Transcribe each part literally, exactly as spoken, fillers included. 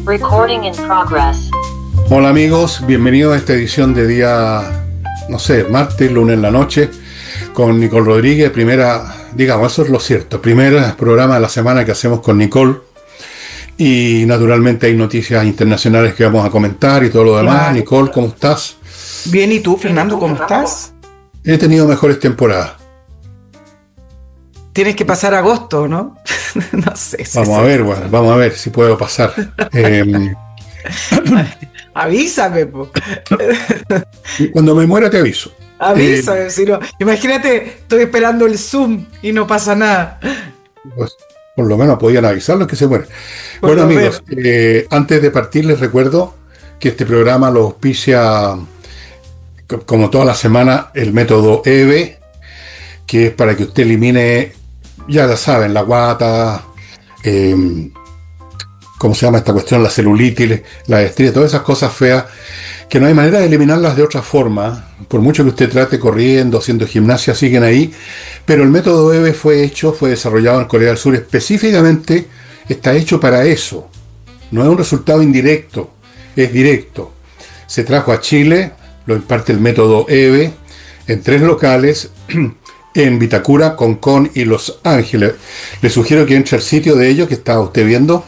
Recording in progress. Hola amigos, bienvenidos a esta edición de día, no sé, martes, lunes en la noche, con Nicole Rodríguez, primera, digamos, eso es lo cierto, primer programa de la semana que hacemos con Nicole, y naturalmente hay noticias internacionales que vamos a comentar y todo lo demás. Claro. Nicole, ¿cómo estás? Bien, ¿y tú, Fernando, cómo estás? He tenido mejores temporadas. Tienes que pasar agosto, ¿no? No sé. si Vamos sé. a ver, bueno, vamos a ver si puedo pasar. Eh, Avísame, po. cuando me muera te aviso. Avísame, si no. Imagínate, estoy esperando el Zoom y no pasa nada. Pues, por lo menos podían avisarlos que se mueren. Por Bueno lo amigos, eh, antes de partir les recuerdo que este programa lo auspicia, co- como toda la semana, el método E V E, que es para que usted elimine, ya saben, la guata, eh, ¿cómo se llama esta cuestión? La celulitis, la estría, todas esas cosas feas, que no hay manera de eliminarlas de otra forma. Por mucho que usted trate corriendo, haciendo gimnasia, siguen ahí. Pero el método E V E fue hecho, fue desarrollado en Corea del Sur específicamente, está hecho para eso. No es un resultado indirecto, es directo. Se trajo a Chile, lo imparte el método E V E, en tres locales, en Vitacura, Concón y Los Ángeles. Le sugiero que entre al sitio de ellos que está usted viendo,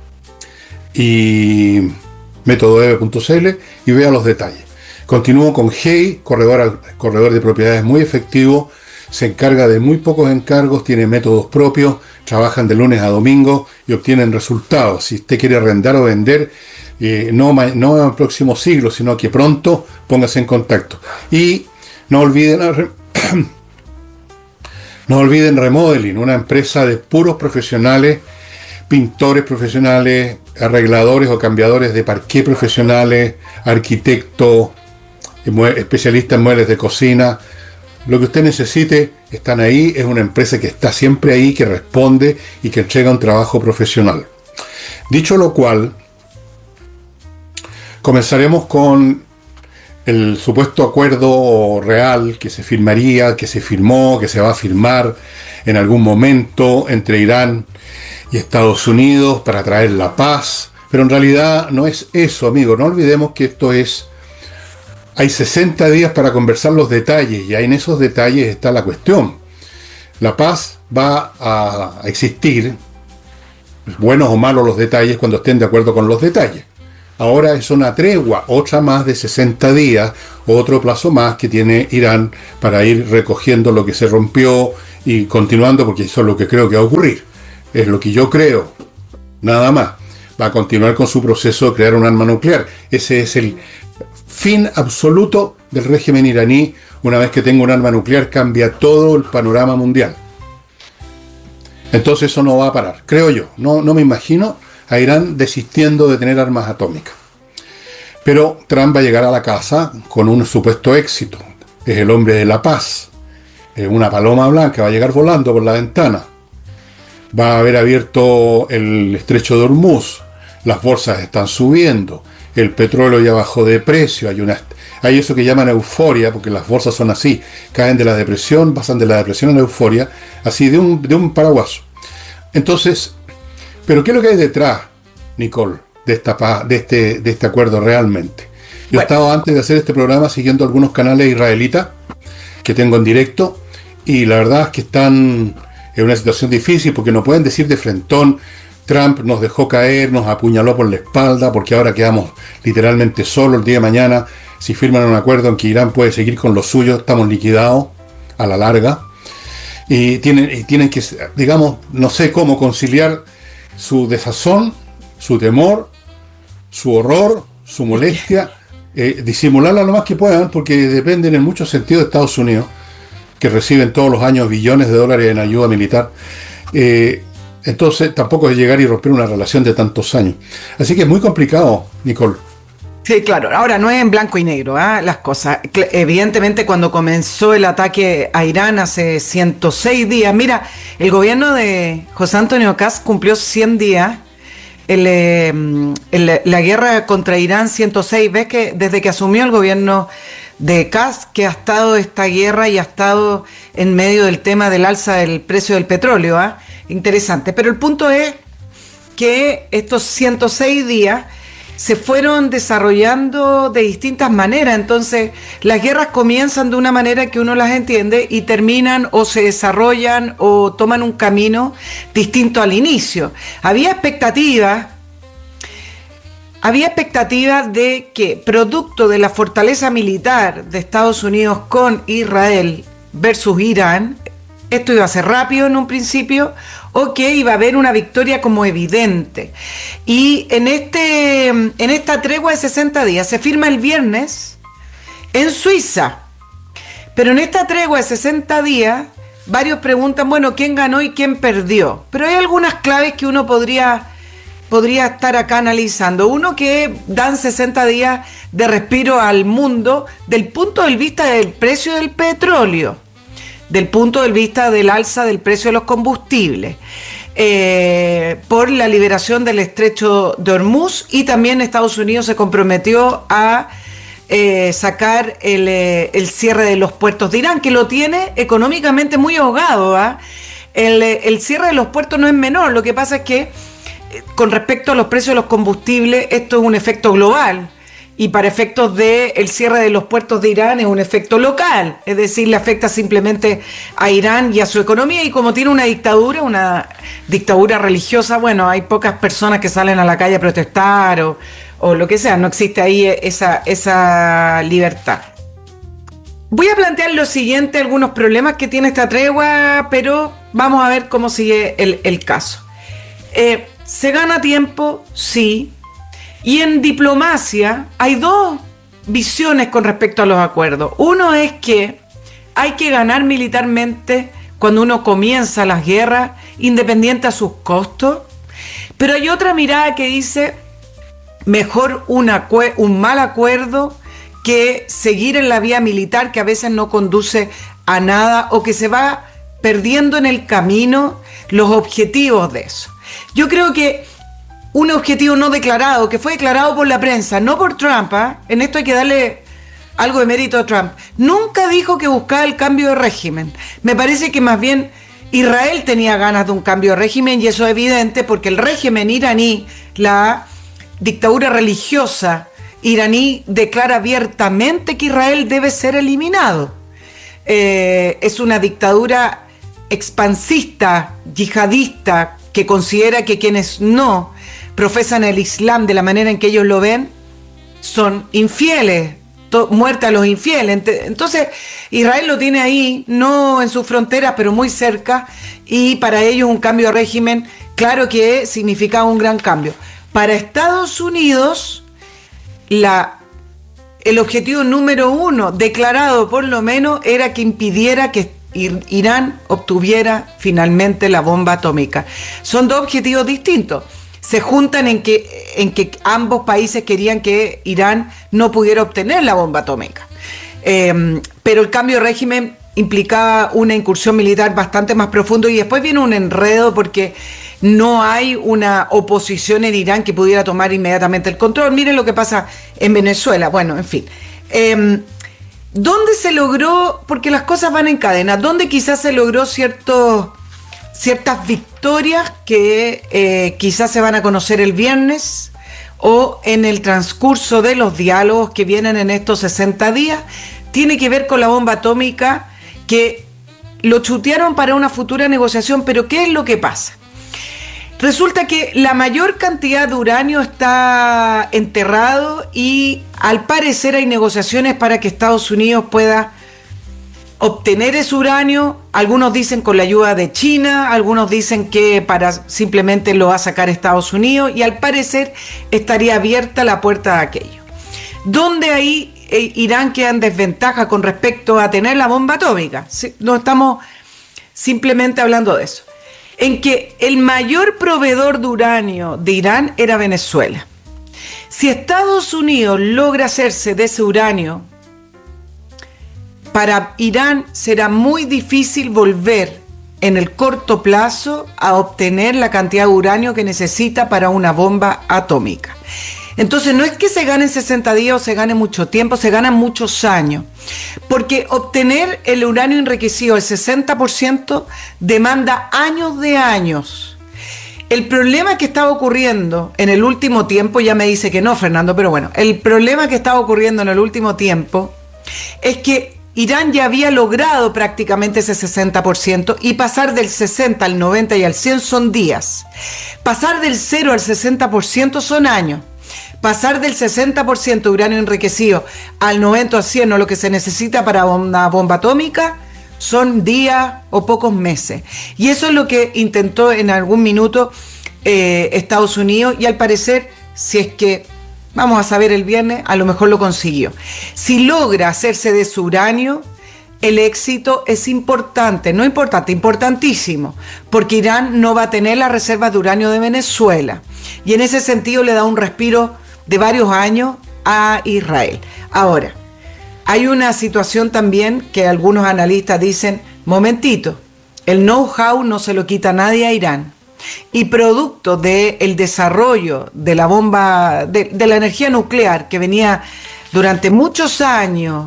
y método e v e punto c l, y vea los detalles. Continúo con Hey, corredor, corredor de propiedades muy efectivo, se encarga de muy pocos encargos, tiene métodos propios, trabajan de lunes a domingo y obtienen resultados. Si usted quiere arrendar o vender, eh, no, ma- no en el próximo siglo, sino que pronto, póngase en contacto. Y no olviden, a re- no olviden Remodeling, una empresa de puros profesionales, pintores profesionales, arregladores o cambiadores de parqué profesionales, arquitectos, mue- especialistas en muebles de cocina. Lo que usted necesite, están ahí. Es una empresa que está siempre ahí, que responde y que entrega un trabajo profesional. Dicho lo cual, comenzaremos con el supuesto acuerdo real que se firmaría, que se firmó, que se va a firmar en algún momento entre Irán y Estados Unidos para traer la paz. Pero en realidad no es eso, amigo. No olvidemos que esto es... Hay sesenta días para conversar los detalles, y ahí en esos detalles está la cuestión. La paz va a existir, buenos o malos los detalles, cuando estén de acuerdo con los detalles. Ahora es una tregua, otra más de sesenta días, otro plazo más que tiene Irán para ir recogiendo lo que se rompió y continuando, porque eso es lo que creo que va a ocurrir. Es lo que yo creo, nada más. Va a continuar con su proceso de crear un arma nuclear. Ese es el fin absoluto del régimen iraní. Una vez que tenga un arma nuclear, cambia todo el panorama mundial. Entonces eso no va a parar, creo yo. No, no me imagino a Irán desistiendo de tener armas atómicas. Pero Trump va a llegar a la casa con un supuesto éxito. Es el hombre de la paz. Es una paloma blanca, va a llegar volando por la ventana. Va a haber abierto el estrecho de Hormuz. Las bolsas están subiendo. El petróleo ya bajó de precio. Hay una, hay eso que llaman euforia, porque las bolsas son así. Caen de la depresión, pasan de la depresión a la euforia, así de un, de un paraguaso. Entonces, ¿pero qué es lo que hay detrás, Nicole, de, esta, pa- de, este, de este acuerdo realmente? Yo he Bueno. estado antes de hacer este programa siguiendo algunos canales israelitas que tengo en directo, y la verdad es que están en una situación difícil porque no pueden decir de frentón: Trump nos dejó caer, nos apuñaló por la espalda, porque ahora quedamos literalmente solos el día de mañana. Si firman un acuerdo en que Irán puede seguir con lo suyo, estamos liquidados a la larga. Y tienen, y tienen que, digamos, no sé cómo conciliar su desazón, su temor, su horror, su molestia, eh, disimularla lo más que puedan, porque dependen en muchos sentidos de Estados Unidos, que reciben todos los años billones de dólares en ayuda militar. Eh, entonces tampoco es llegar y romper una relación de tantos años. Así que es muy complicado, Nicole. Sí, claro. Ahora no es en blanco y negro, ¿ah? Las cosas. Cl- Evidentemente, cuando comenzó el ataque a Irán hace ciento seis días, mira, el gobierno de José Antonio Kast cumplió cien días. El, eh, el- la guerra contra Irán, ciento seis. Ves que desde que asumió el gobierno de Kast, que ha estado esta guerra y ha estado en medio del tema del alza del precio del petróleo, ¿ah? Interesante. Pero el punto es que estos ciento seis días se fueron desarrollando de distintas maneras. Entonces, las guerras comienzan de una manera que uno las entiende y terminan o se desarrollan o toman un camino distinto al inicio. Había expectativas, había expectativas de que, producto de la fortaleza militar de Estados Unidos con Israel versus Irán, esto iba a ser rápido en un principio, o que iba a haber una victoria como evidente. Y en, este, en esta tregua de sesenta días se firma el viernes en Suiza. Pero en esta tregua de sesenta días, varios preguntan, bueno, ¿quién ganó y quién perdió? Pero hay algunas claves que uno podría, podría estar acá analizando. Uno, que dan sesenta días de respiro al mundo del punto de vista del precio del petróleo, del punto de vista del alza del precio de los combustibles, eh, por la liberación del estrecho de Hormuz, y también Estados Unidos se comprometió a eh, sacar el, eh, el cierre de los puertos de Irán, que lo tiene económicamente muy ahogado, ¿eh? el, el cierre de los puertos no es menor, lo que pasa es que eh, con respecto a los precios de los combustibles, esto es un efecto global. Y para efectos del cierre de los puertos de Irán es un efecto local, es decir, le afecta simplemente a Irán y a su economía, y como tiene una dictadura, una dictadura religiosa, bueno, hay pocas personas que salen a la calle a protestar o, o lo que sea, no existe ahí esa, esa libertad. Voy a plantear lo siguiente, algunos problemas que tiene esta tregua, pero vamos a ver cómo sigue el, el caso. Eh, ¿Se gana tiempo? Sí. Y en diplomacia hay dos visiones con respecto a los acuerdos. Uno es que hay que ganar militarmente cuando uno comienza las guerras, independiente a sus costos. Pero hay otra mirada que dice, mejor un, acue- un mal acuerdo que seguir en la vía militar, que a veces no conduce a nada o que se va perdiendo en el camino los objetivos de eso. Yo creo que un objetivo no declarado, que fue declarado por la prensa, no por Trump, ¿eh? En esto hay que darle algo de mérito a Trump. Nunca dijo que buscaba el cambio de régimen. Me parece que más bien Israel tenía ganas de un cambio de régimen, y eso es evidente porque el régimen iraní, la dictadura religiosa iraní, declara abiertamente que Israel debe ser eliminado. Eh, es una dictadura expansista, yihadista, que considera que quienes no profesan el Islam de la manera en que ellos lo ven son infieles, to- muerte a los infieles. Entonces Israel lo tiene ahí, no en sus fronteras, pero muy cerca, y para ellos un cambio de régimen, claro que significaba un gran cambio. Para Estados Unidos, la, el objetivo número uno, declarado por lo menos, era que impidiera que Irán obtuviera finalmente la bomba atómica. Son dos objetivos distintos. Se juntan en que, en que ambos países querían que Irán no pudiera obtener la bomba atómica. Eh, pero el cambio de régimen implicaba una incursión militar bastante más profundo, y después viene un enredo porque no hay una oposición en Irán que pudiera tomar inmediatamente el control. Miren lo que pasa en Venezuela. Bueno, en fin. Eh, ¿Dónde se logró? Porque las cosas van en cadena. ¿Dónde quizás se logró ciertos... ciertas victorias que eh, quizás se van a conocer el viernes o en el transcurso de los diálogos que vienen en estos sesenta días? Tiene que ver con la bomba atómica, que lo chutearon para una futura negociación, pero ¿qué es lo que pasa? Resulta que la mayor cantidad de uranio está enterrado, y al parecer hay negociaciones para que Estados Unidos pueda obtener ese uranio. Algunos dicen con la ayuda de China, algunos dicen que para simplemente lo va a sacar Estados Unidos, y al parecer estaría abierta la puerta a aquello. Donde ahí eh, Irán queda en desventaja con respecto a tener la bomba atómica. Sí, no estamos simplemente hablando de eso. En que el mayor proveedor de uranio de Irán era Venezuela. Si Estados Unidos logra hacerse de ese uranio, para Irán será muy difícil volver en el corto plazo a obtener la cantidad de uranio que necesita para una bomba atómica. Entonces no es que se gane en sesenta días o se gane mucho tiempo, se ganan muchos años, porque obtener el uranio enriquecido, el sesenta por ciento, demanda años de años. el problema que estaba ocurriendo en el último tiempo, ya me dice que no, Fernando, pero bueno, el problema que estaba ocurriendo en el último tiempo es que Irán ya había logrado prácticamente ese sesenta por ciento y pasar del sesenta al noventa y al cien son días. Pasar del cero al sesenta por ciento son años. Pasar del sesenta por ciento de uranio enriquecido al noventa al cien o lo que se necesita para una bomba atómica son días o pocos meses. Y eso es lo que intentó en algún minuto eh, Estados Unidos y al parecer, si es que vamos a saber el viernes, a lo mejor lo consiguió. Si logra hacerse de su uranio, el éxito es importante, no importante, importantísimo, porque Irán no va a tener las reservas de uranio de Venezuela. Y en ese sentido le da un respiro de varios años a Israel. Ahora, hay una situación también que algunos analistas dicen, momentito, el know-how no se lo quita nadie a Irán. Y producto del desarrollo de la bomba, de, de la energía nuclear que venía durante muchos años,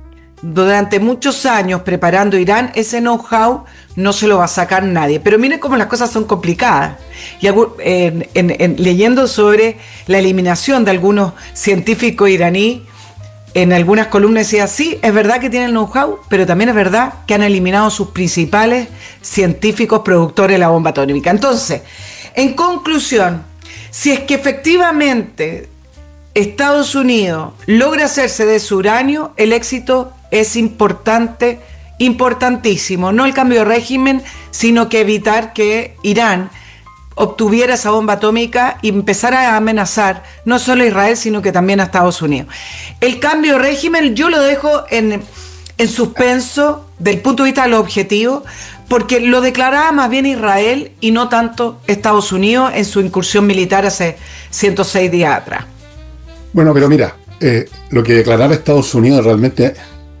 durante muchos años preparando Irán, ese know-how no se lo va a sacar nadie. Pero miren cómo las cosas son complicadas. Y en, en, en, leyendo sobre la eliminación de algunos científicos iraníes, en algunas columnas decía, sí, es verdad que tienen know-how, pero también es verdad que han eliminado sus principales científicos productores de la bomba atómica. Entonces, en conclusión, si es que efectivamente Estados Unidos logra hacerse de su uranio, el éxito es importante, importantísimo. No el cambio de régimen, sino que evitar que Irán obtuviera esa bomba atómica y empezara a amenazar no solo a Israel, sino que también a Estados Unidos. El cambio de régimen yo lo dejo en, en suspenso del punto de vista de los objetivos, porque lo declaraba más bien Israel y no tanto Estados Unidos en su incursión militar hace ciento seis días atrás. Bueno, pero mira, eh, lo que declaraba Estados Unidos realmente...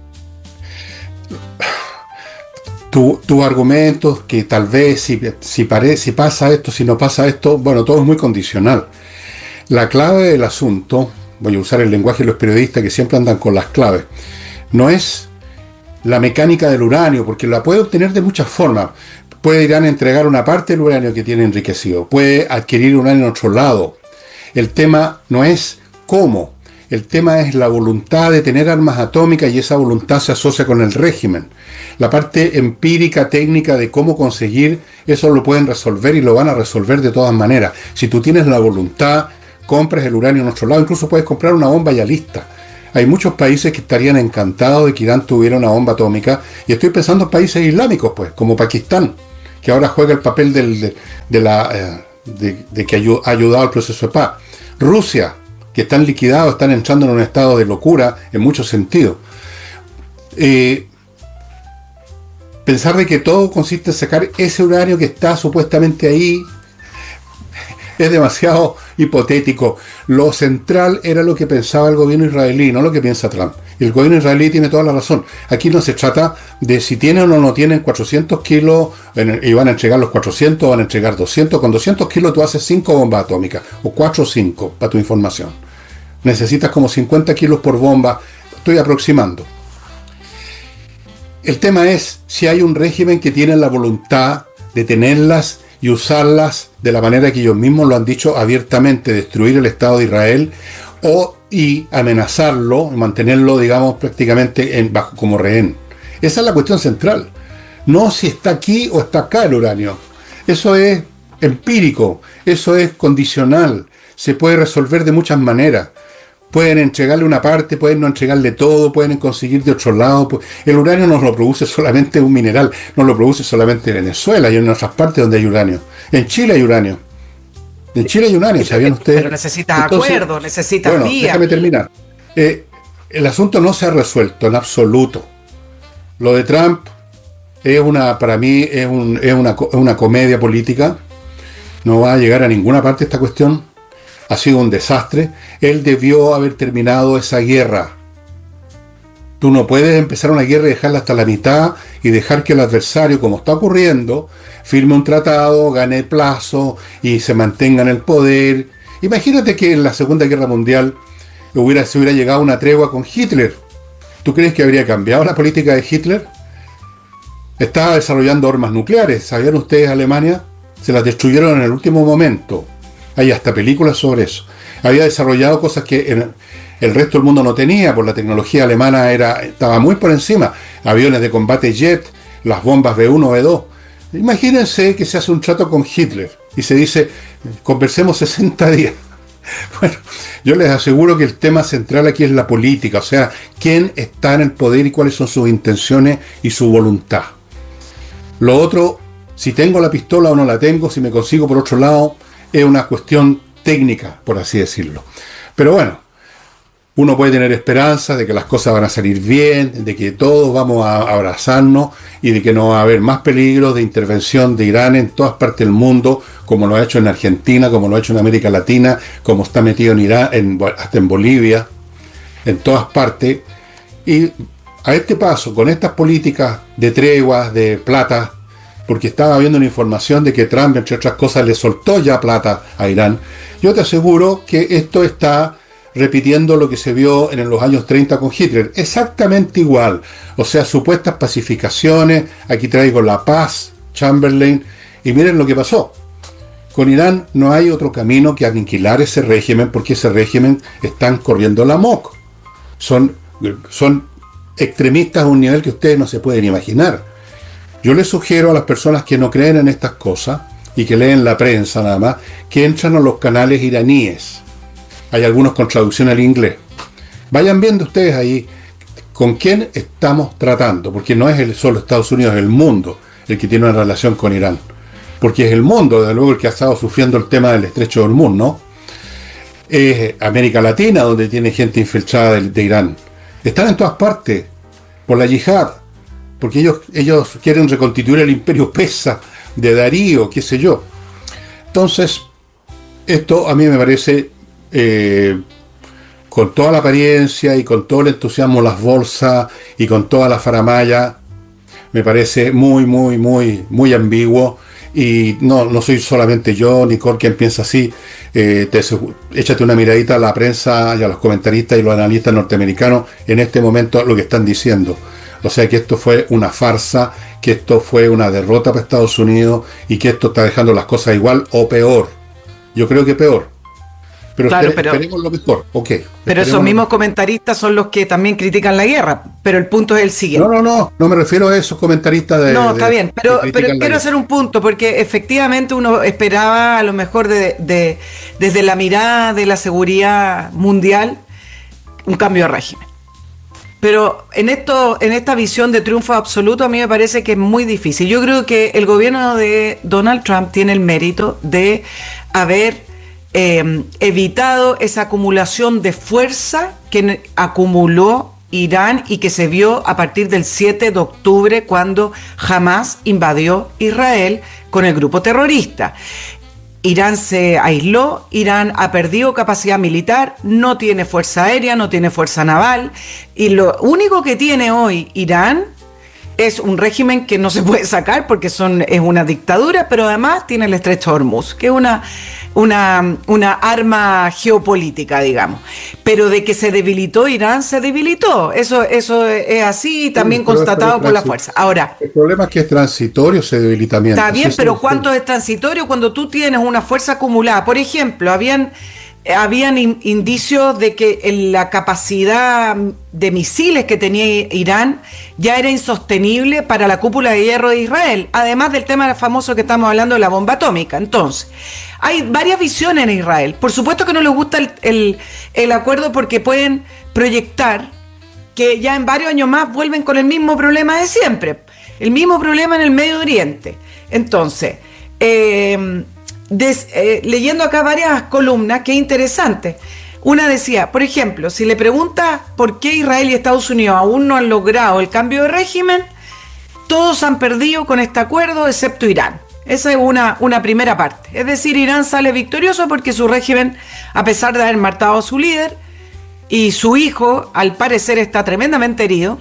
Tu, tus argumentos, que tal vez si, si, pare, si pasa esto, si no pasa esto, bueno, todo es muy condicional. La clave del asunto, voy a usar el lenguaje de los periodistas que siempre andan con las claves, no es la mecánica del uranio, porque la puede obtener de muchas formas. Puede Irán entregar una parte del uranio que tiene enriquecido, puede adquirir uranio en otro lado. El tema no es cómo, el tema es la voluntad de tener armas atómicas y esa voluntad se asocia con el régimen. La parte empírica, técnica de cómo conseguir, eso lo pueden resolver y lo van a resolver de todas maneras. Si tú tienes la voluntad, compras el uranio en otro lado, incluso puedes comprar una bomba ya lista. Hay muchos países que estarían encantados de que Irán tuviera una bomba atómica, y estoy pensando en países islámicos, pues, como Pakistán, que ahora juega el papel del, de, de, la, eh, de, de que ha ayudado al proceso de paz. Rusia, que están liquidados, están entrando en un estado de locura en muchos sentidos. Eh, pensar de que todo consiste en sacar ese uranio que está supuestamente ahí es demasiado hipotético. Lo central era lo que pensaba el gobierno israelí, no lo que piensa Trump. El gobierno israelí tiene toda la razón. Aquí no se trata de si tienen o no tienen cuatrocientos kilos y van a entregar los cuatrocientos o van a entregar doscientos. Con doscientos kilos tú haces cinco bombas atómicas, o cuatro o cinco, para tu información. Necesitas como cincuenta kilos por bomba. Estoy aproximando. El tema es si hay un régimen que tiene la voluntad de tenerlas y usarlas de la manera que ellos mismos lo han dicho abiertamente, destruir el Estado de Israel o y amenazarlo, mantenerlo, digamos, prácticamente en, bajo como rehén. Esa es la cuestión central. No si está aquí o está acá el uranio. Eso es empírico, eso es condicional, se puede resolver de muchas maneras. Pueden entregarle una parte, pueden no entregarle todo, pueden conseguir de otro lado. El uranio no lo produce solamente un mineral, no lo produce solamente Venezuela y en otras partes donde hay uranio. En Chile hay uranio. En Chile hay uranio, ¿sabían ustedes? Pero necesitas acuerdos, necesitas bueno, vías. Déjame terminar. Eh, el asunto no se ha resuelto en absoluto. Lo de Trump es una, para mí, es, un, es una, una comedia política. No va a llegar a ninguna parte esta cuestión. Ha sido un desastre. Él debió haber terminado esa guerra. Tú no puedes empezar una guerra y dejarla hasta la mitad y dejar que el adversario, como está ocurriendo, firme un tratado, gane plazo y se mantenga en el poder. Imagínate que en la Segunda Guerra Mundial hubiera, se hubiera llegado a una tregua con Hitler. ¿Tú crees que habría cambiado la política de Hitler? Estaba desarrollando armas nucleares. ¿Sabían ustedes, Alemania? se las destruyeron en el último momento. Hay hasta películas sobre eso. Había desarrollado cosas que en el resto del mundo no tenía, por la tecnología alemana era, estaba muy por encima. Aviones de combate jet, las bombas B uno, B dos. Imagínense que se hace un trato con Hitler y se dice, conversemos sesenta días. Bueno, yo les aseguro que el tema central aquí es la política, o sea, quién está en el poder y cuáles son sus intenciones y su voluntad. Lo otro, si tengo la pistola o no la tengo, si me consigo por otro lado, es una cuestión técnica, por así decirlo. Pero bueno, uno puede tener esperanza de que las cosas van a salir bien, de que todos vamos a abrazarnos y de que no va a haber más peligros de intervención de Irán en todas partes del mundo, como lo ha hecho en Argentina, como lo ha hecho en América Latina, como está metido en Irán, en, hasta en Bolivia, en todas partes. Y a este paso, con estas políticas de treguas, de plata, porque estaba viendo una información de que Trump, entre otras cosas, le soltó ya plata a Irán, yo te aseguro que esto está repitiendo lo que se vio en los años treinta con Hitler, exactamente igual, o sea, supuestas pacificaciones, aquí traigo la paz, Chamberlain, y miren lo que pasó. Con Irán no hay otro camino que aniquilar ese régimen, porque ese régimen están corriendo la moc. Son, son extremistas a un nivel que ustedes no se pueden imaginar. Yo les sugiero a las personas que no creen en estas cosas y que leen la prensa nada más, que entran a los canales iraníes. Hay algunos con traducción al inglés. Vayan viendo ustedes ahí con quién estamos tratando, porque no es el solo Estados Unidos, es el mundo el que tiene una relación con Irán. Porque es el mundo, desde luego, el que ha estado sufriendo el tema del estrecho de Hormuz, ¿no? Es América Latina, donde tiene gente infiltrada de, de Irán. Están en todas partes, por la yihad, porque ellos, ellos quieren reconstituir el imperio persa de Darío, qué sé yo. Entonces, esto a mí me parece... Eh, con toda la apariencia y con todo el entusiasmo, las bolsas y con toda la faramaya, me parece muy, muy, muy, muy ambiguo. Y no, no soy solamente yo, Nicole, quien piensa así. Eh, te, échate una miradita a la prensa y a los comentaristas y los analistas norteamericanos en este momento lo que están diciendo. O sea que esto fue una farsa, que esto fue una derrota para Estados Unidos y que esto está dejando las cosas igual o peor. Yo creo que peor. Pero, claro, espere, pero esperemos lo mejor, ok. Pero esos mismos comentaristas son los que también critican la guerra. Pero el punto es el siguiente. No, no, no, no me refiero a esos comentaristas de... No, está de, bien, pero, pero quiero guerra. hacer un punto, porque efectivamente uno esperaba a lo mejor de, de, desde la mirada de la seguridad mundial un cambio de régimen. Pero en esto, en esta visión de triunfo absoluto, a mí me parece que es muy difícil. Yo creo que el gobierno de Donald Trump tiene el mérito de haber Eh, evitado esa acumulación de fuerza que acumuló Irán y que se vio a partir del siete de octubre, cuando Hamás invadió Israel con el grupo terrorista. Irán se aisló, Irán ha perdido capacidad militar, no tiene fuerza aérea, no tiene fuerza naval, y lo único que tiene hoy Irán es un régimen que no se puede sacar porque son, es una dictadura, pero además tiene el estrecho de Hormuz, que es una, una, una arma geopolítica, digamos. Pero de que se debilitó Irán, se debilitó. Eso, eso es así, también sí, constatado por la fuerza. Ahora, el problema es que es transitorio ese debilitamiento. Está bien, sí, pero sí, ¿cuánto sí. es transitorio cuando tú tienes una fuerza acumulada? Por ejemplo, habían... Habían in, indicios de que la capacidad de misiles que tenía Irán ya era insostenible para la cúpula de hierro de Israel, además del tema famoso que estamos hablando de la bomba atómica. Entonces, hay varias visiones en Israel. Por supuesto que no les gusta el, el, el acuerdo, porque pueden proyectar que ya en varios años más vuelven con el mismo problema de siempre, el mismo problema en el Medio Oriente. Entonces, eh, Des, eh, leyendo acá varias columnas, que interesante. Una decía, por ejemplo, si le pregunta por qué Israel y Estados Unidos aún no han logrado el cambio de régimen, todos han perdido con este acuerdo excepto Irán. Esa es una, una primera parte. Es decir, Irán sale victorioso porque su régimen, a pesar de haber matado a su líder, y su hijo al parecer está tremendamente herido,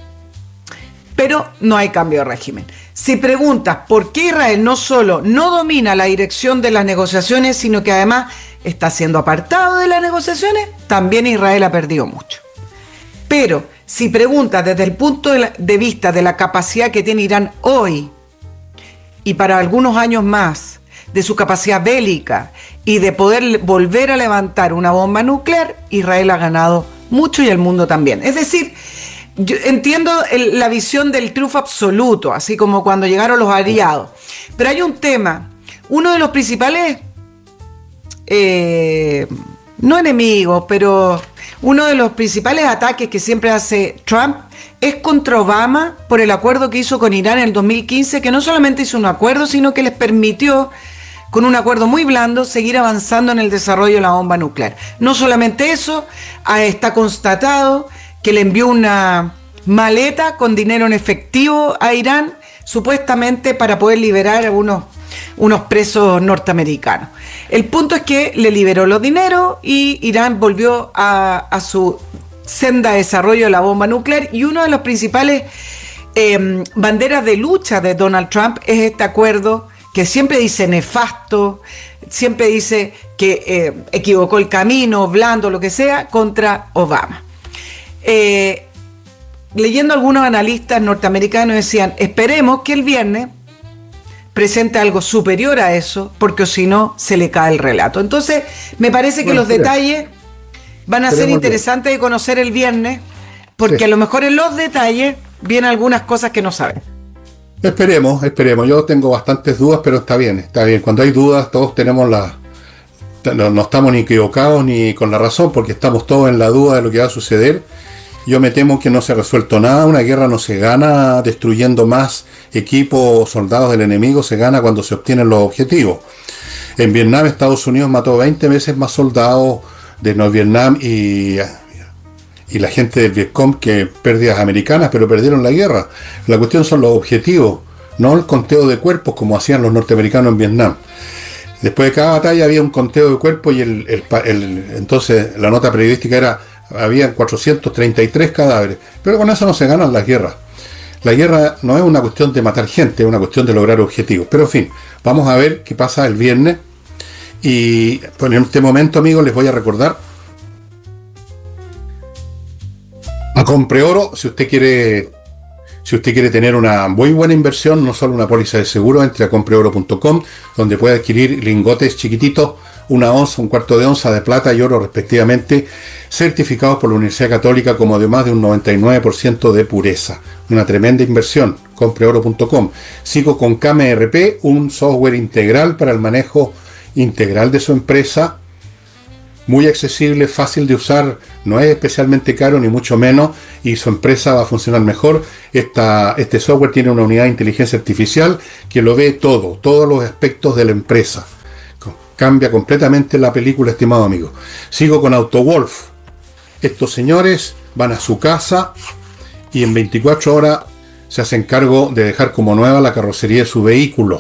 pero no hay cambio de régimen. Si preguntas por qué Israel no solo no domina la dirección de las negociaciones, sino que además está siendo apartado de las negociaciones, también Israel ha perdido mucho. Pero si preguntas desde el punto de, la, de vista de la capacidad que tiene Irán hoy, y para algunos años más, de su capacidad bélica y de poder volver a levantar una bomba nuclear, Israel ha ganado mucho y el mundo también. Es decir, yo entiendo el, la visión del triunfo absoluto, así como cuando llegaron los aliados. Pero hay un tema, uno de los principales, eh, no enemigos, pero uno de los principales ataques que siempre hace Trump es contra Obama por el acuerdo que hizo con Irán en el dos mil quince, que no solamente hizo un acuerdo, sino que les permitió, con un acuerdo muy blando, seguir avanzando en el desarrollo de la bomba nuclear. No solamente eso, está constatado que le envió una maleta con dinero en efectivo a Irán, supuestamente para poder liberar a unos, unos presos norteamericanos. El punto es que le liberó los dineros y Irán volvió a, a su senda de desarrollo de la bomba nuclear, y uno de los principales eh, banderas de lucha de Donald Trump es este acuerdo que siempre dice nefasto, siempre dice que eh, equivocó el camino, blando, lo que sea, contra Obama. Eh, leyendo algunos analistas norteamericanos decían, esperemos que el viernes presente algo superior a eso, porque si no se le cae el relato. Entonces, me parece que bueno, los detalles van a ser interesantes de conocer el viernes, porque sí, a lo mejor en los detalles vienen algunas cosas que no saben. Esperemos, esperemos. Yo tengo bastantes dudas, pero está bien, está bien. Cuando hay dudas, todos tenemos la... No, no estamos ni equivocados ni con la razón, porque estamos todos en la duda de lo que va a suceder. Yo me temo que no se ha resuelto nada. Una guerra no se gana destruyendo más equipos o soldados del enemigo, se gana cuando se obtienen los objetivos. En Vietnam, Estados Unidos mató veinte veces más soldados de Norvietnam y, y la gente del Vietcong que pérdidas americanas, pero perdieron la guerra. La cuestión son los objetivos, no el conteo de cuerpos como hacían los norteamericanos en Vietnam. Después de cada batalla había un conteo de cuerpos y el, el, el, entonces la nota periodística era había cuatrocientos treinta y tres cadáveres, pero con eso no se ganan las guerras. La guerra no es una cuestión de matar gente, es una cuestión de lograr objetivos. Pero en fin, vamos a ver qué pasa el viernes. Y pues en este momento, amigos, les voy a recordar a Compre Oro, si usted quiere si usted quiere tener una muy buena inversión, no solo una póliza de seguro, entre a compre oro punto com, donde puede adquirir lingotes chiquititos, una onza, un cuarto de onza de plata y oro respectivamente, certificados por la Universidad Católica como de más de un noventa y nueve por ciento de pureza. Una tremenda inversión, compre oro punto com. Sigo con K M R P, un software integral para el manejo integral de su empresa, muy accesible, fácil de usar, no es especialmente caro ni mucho menos, y su empresa va a funcionar mejor. Esta, este software tiene una unidad de inteligencia artificial que lo ve todo, todos los aspectos de la empresa. Cambia completamente la película, estimado amigo. Sigo con AutoWolf. Estos señores van a su casa y en veinticuatro horas se hacen cargo de dejar como nueva la carrocería de su vehículo.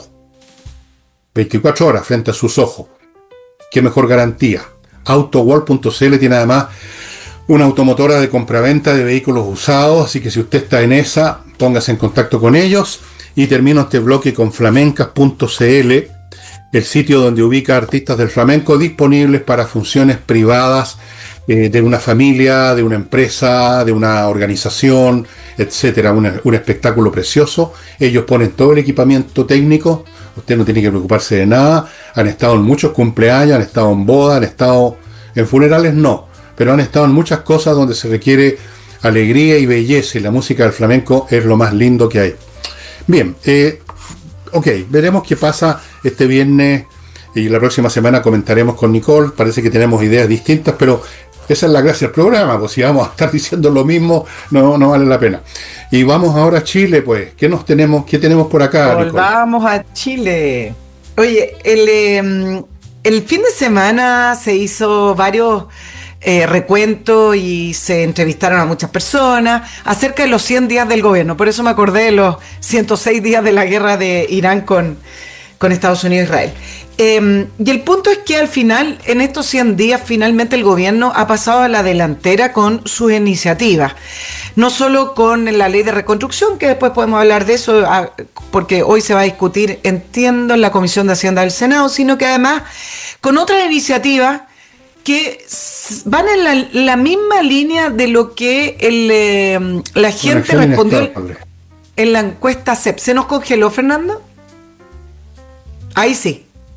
veinticuatro horas frente a sus ojos. ¿Qué mejor garantía? AutoWolf punto c l tiene además una automotora de compraventa de vehículos usados, así que si usted está en esa, póngase en contacto con ellos. Y termino este bloque con flamencas punto c l, el sitio donde ubica artistas del flamenco disponibles para funciones privadas eh, de una familia, de una empresa, de una organización, etcétera. Un, un espectáculo precioso. Ellos ponen todo el equipamiento técnico. Usted no tiene que preocuparse de nada. Han estado en muchos cumpleaños, han estado en bodas, han estado en funerales, no. Pero han estado en muchas cosas donde se requiere alegría y belleza. Y la música del flamenco es lo más lindo que hay. Bien, eh, ok, veremos qué pasa este viernes. Y la próxima semana comentaremos con Nicole. Parece que tenemos ideas distintas, pero esa es la gracia del programa, pues si vamos a estar diciendo lo mismo, no, no vale la pena. Y vamos ahora a Chile, pues. ¿Qué nos tenemos, qué tenemos por acá, Nicole? Volvamos a Chile. Oye, el, eh, el fin de semana se hizo varios eh, recuentos y se entrevistaron a muchas personas acerca de los cien días del gobierno. Por eso me acordé de los ciento seis días de la guerra de Irán con, con Estados Unidos e Israel. Eh, y el punto es que al final, en estos cien días, finalmente el gobierno ha pasado a la delantera con sus iniciativas. No solo con la ley de reconstrucción, que después podemos hablar de eso, porque hoy se va a discutir, entiendo, en la Comisión de Hacienda del Senado, sino que además con otras iniciativas que van en la, la misma línea de lo que el, eh, la gente respondió en la encuesta C E P. ¿Se nos congeló, Fernando? Ahí sí.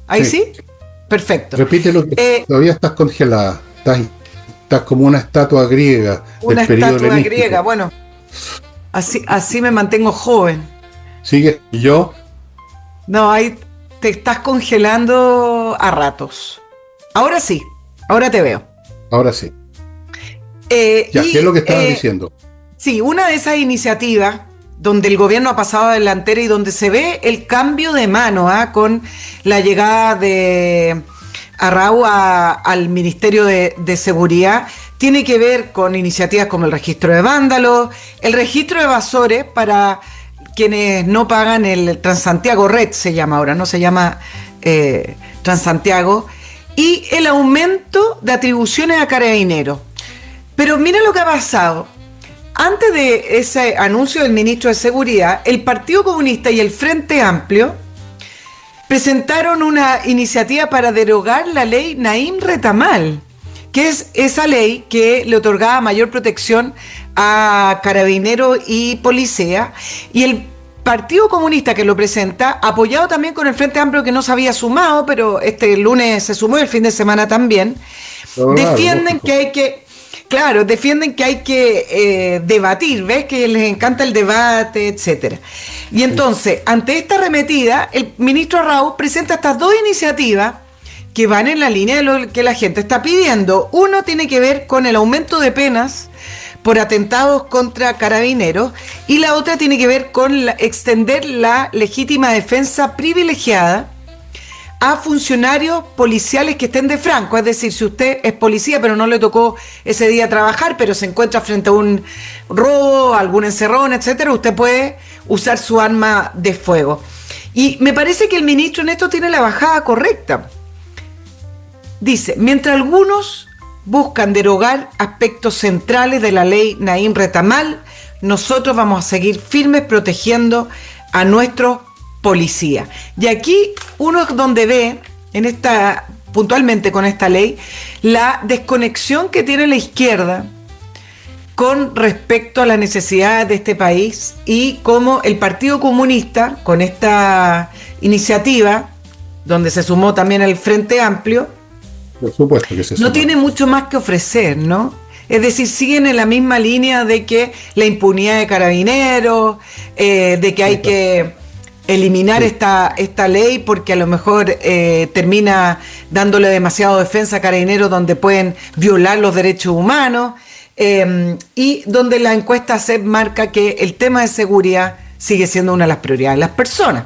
¿Ahí sí? sí? Perfecto. Repítelo, que eh, todavía estás congelada. Estás, estás como una estatua griega. Una estatua griega, bueno. Así, así me mantengo joven. ¿Sigue? ¿Y yo? No, ahí te estás congelando a ratos. Ahora sí, ahora te veo. Ahora sí. Eh, ya, y, ¿qué es lo que estabas eh, diciendo? Sí, una de esas iniciativas donde el gobierno ha pasado a delantera y donde se ve el cambio de mano ¿eh? con la llegada de Arrau a, al Ministerio de, de Seguridad, tiene que ver con iniciativas como el registro de vándalos, el registro de evasores para quienes no pagan el Transantiago Red, se llama ahora, no se llama eh, Transantiago, y el aumento de atribuciones a Carabineros. Pero mira lo que ha pasado. Antes de ese anuncio del ministro de Seguridad, el Partido Comunista y el Frente Amplio presentaron una iniciativa para derogar la ley Naim Retamal, que es esa ley que le otorgaba mayor protección a carabineros y policía, y el Partido Comunista que lo presenta, apoyado también con el Frente Amplio que no se había sumado, pero este lunes se sumó, el fin de semana también, oh, defienden lógico. que hay que... Claro, defienden que hay que eh, debatir, ¿ves? Que les encanta el debate, etcétera. Y entonces, ante esta arremetida, el ministro Arrau presenta estas dos iniciativas que van en la línea de lo que la gente está pidiendo. Uno tiene que ver con el aumento de penas por atentados contra carabineros y la otra tiene que ver con la, extender la legítima defensa privilegiada a funcionarios policiales que estén de franco, es decir, si usted es policía pero no le tocó ese día trabajar, pero se encuentra frente a un robo, algún encerrón, etcétera, usted puede usar su arma de fuego. Y me parece que el ministro en esto tiene la bajada correcta. Dice, mientras algunos buscan derogar aspectos centrales de la ley Naim Retamal, nosotros vamos a seguir firmes protegiendo a nuestros policía. Y aquí uno es donde ve, en esta, puntualmente con esta ley, la desconexión que tiene la izquierda con respecto a las necesidades de este país y cómo el Partido Comunista, con esta iniciativa, donde se sumó también el Frente Amplio, por supuesto que se sumó, no tiene mucho más que ofrecer, ¿no? Es decir, siguen en la misma línea de que la impunidad de carabineros, eh, de que hay que eliminar sí. esta, esta ley porque a lo mejor eh, termina dándole demasiado defensa a carabineros donde pueden violar los derechos humanos eh, y donde la encuesta C E P marca que el tema de seguridad sigue siendo una de las prioridades de las personas.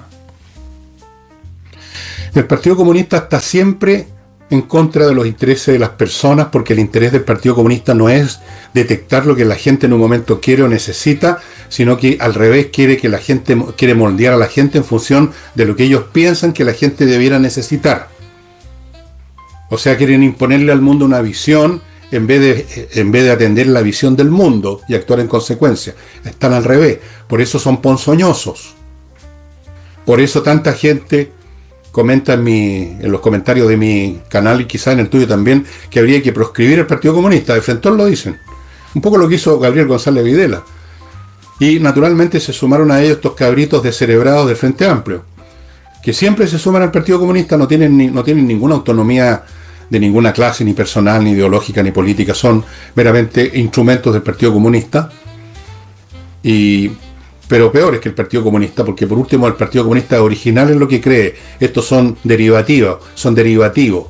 El Partido Comunista está siempre en contra de los intereses de las personas porque el interés del Partido Comunista no es detectar lo que la gente en un momento quiere o necesita, sino que al revés quiere que la gente quiere moldear a la gente en función de lo que ellos piensan que la gente debiera necesitar. O sea, quieren imponerle al mundo una visión en vez de, en vez de atender la visión del mundo y actuar en consecuencia. Están al revés. Por eso son ponzoñosos. Por eso tanta gente comenta en, mi, en los comentarios de mi canal y quizá en el tuyo también que habría que proscribir el Partido Comunista. De frente lo dicen. Un poco lo que hizo Gabriel González Videla. Y naturalmente se sumaron a ellos estos cabritos descerebrados del Frente Amplio, que siempre se suman al Partido Comunista, no tienen, ni, no tienen ninguna autonomía de ninguna clase, ni personal, ni ideológica, ni política, son meramente instrumentos del Partido Comunista, y, pero peores que el Partido Comunista, porque por último el Partido Comunista original es lo que cree, estos son derivativos, son derivativos.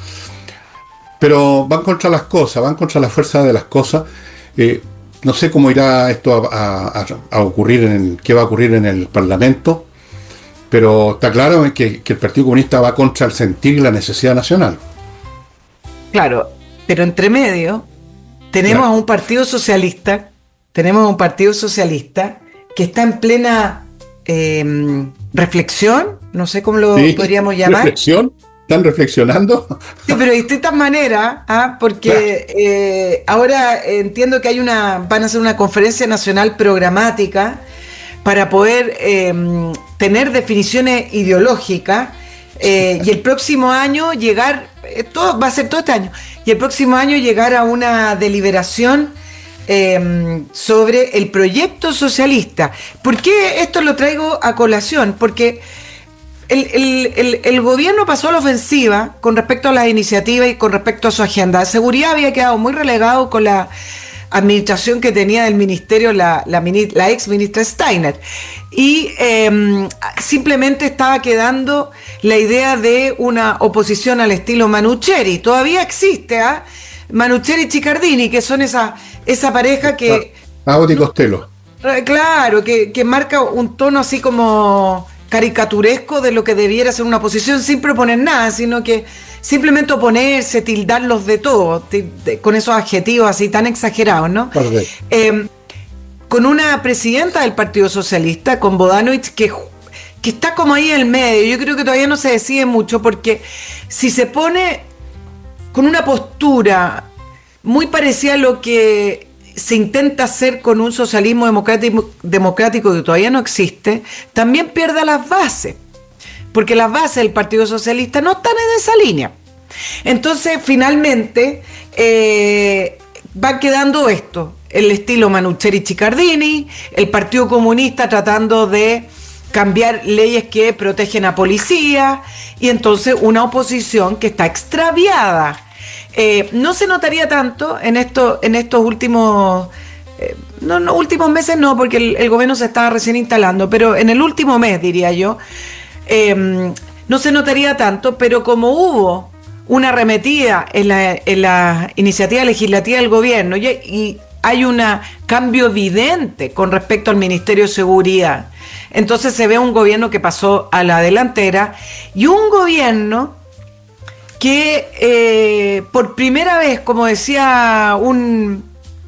Pero van contra las cosas, van contra la fuerza de las cosas. Eh, no sé cómo irá esto a, a, a ocurrir, en el, qué va a ocurrir en el Parlamento, pero está claro que, que el Partido Comunista va contra el sentir y la necesidad nacional. Claro, pero entre medio tenemos claro. a un Partido Socialista, tenemos a un Partido Socialista que está en plena eh, reflexión, no sé cómo lo sí, podríamos llamar. ¿Reflexión? ¿Están reflexionando? Sí, pero de distintas maneras, ¿ah? porque claro. eh, ahora entiendo que hay una, van a hacer una conferencia nacional programática para poder eh, tener definiciones ideológicas eh, y el próximo año llegar, eh, todo va a ser todo este año, y el próximo año llegar a una deliberación eh, sobre el proyecto socialista. ¿Por qué esto lo traigo a colación? Porque el, el, el, el gobierno pasó a la ofensiva con respecto a las iniciativas y con respecto a su agenda. De seguridad había quedado muy relegado con la administración que tenía del ministerio la, la, la ex ministra Steiner. Y eh, simplemente estaba quedando la idea de una oposición al estilo Manucheri. Todavía existe, ¿ah? ¿eh? Manucheri y Ciccardini, que son esa, esa pareja que... Audi Costello. Claro, que, que marca un tono así como caricaturesco de lo que debiera ser una oposición, sin proponer nada, sino que simplemente oponerse, tildarlos de todo, de, con esos adjetivos así tan exagerados, ¿no? Eh, con una presidenta del Partido Socialista, con Bodanovich, que, que está como ahí en el medio. Yo creo que todavía no se decide mucho, porque si se pone con una postura muy parecida a lo que se intenta hacer con un socialismo democrático, democrático que todavía no existe, también pierde las bases, porque las bases del Partido Socialista no están en esa línea. Entonces, finalmente, eh, va quedando esto, el estilo Manucheri Ciccardini, el Partido Comunista tratando de cambiar leyes que protegen a policías, y entonces una oposición que está extraviada. Eh, no se notaría tanto en, esto, en estos últimos, eh, no, no, últimos meses no, porque el, el gobierno se estaba recién instalando, pero en el último mes, diría yo, eh, no se notaría tanto, pero como hubo una arremetida en la, en la iniciativa legislativa del gobierno y, y hay un cambio evidente con respecto al Ministerio de Seguridad, entonces se ve un gobierno que pasó a la delantera y un gobierno que eh, por primera vez, como decía un,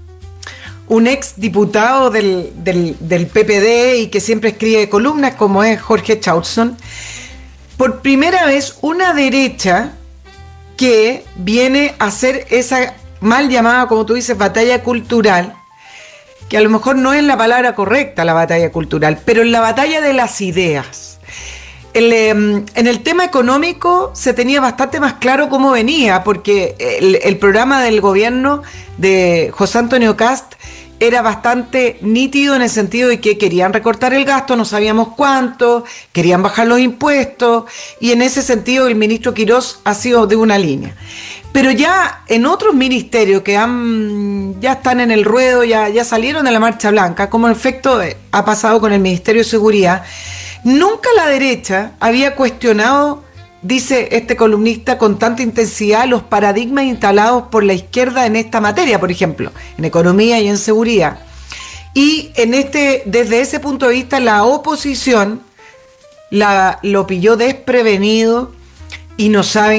un ex diputado del, del, del P P D y que siempre escribe columnas, como es Jorge Chausson, por primera vez una derecha que viene a hacer esa mal llamada, como tú dices, batalla cultural, que a lo mejor no es la palabra correcta, la batalla cultural, pero en la batalla de las ideas. El, eh, en el tema económico se tenía bastante más claro cómo venía, porque el, el programa del gobierno de José Antonio Kast era bastante nítido en el sentido de que querían recortar el gasto, no sabíamos cuánto, querían bajar los impuestos, y en ese sentido el ministro Quirós ha sido de una línea. Pero ya en otros ministerios que han, ya están en el ruedo, ya, ya salieron de la marcha blanca, como en efecto ha pasado con el Ministerio de Seguridad, nunca la derecha había cuestionado, dice este columnista, con tanta intensidad los paradigmas instalados por la izquierda en esta materia, por ejemplo, en economía y en seguridad. Y en este, desde ese punto de vista, la oposición la, lo pilló desprevenido y no saben